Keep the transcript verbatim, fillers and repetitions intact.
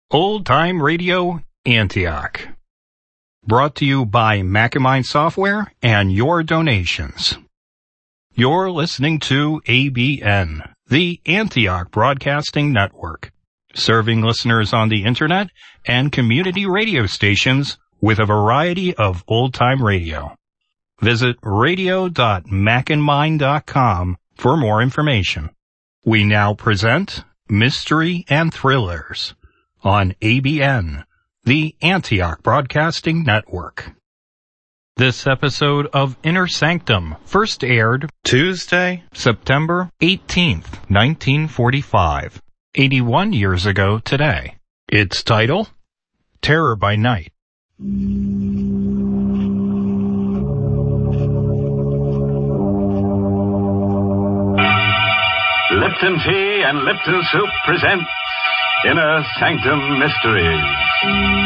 Old Time Radio Antioch. Brought to you by Macamind Software and your donations. You're listening to A B N, the Antioch Broadcasting Network, serving listeners on the internet and community radio stations with a variety of old-time radio. Visit radio dot macamind dot com for more information. We now present Mystery and Thrillers on A B N, the Antioch Broadcasting Network. This episode of Inner Sanctum first aired Tuesday, September eighteenth, nineteen forty-five, eighty-one years ago today. Its title, Terror by Night. Lipton Tea and Lipton Soup present Inner Sanctum Mysteries.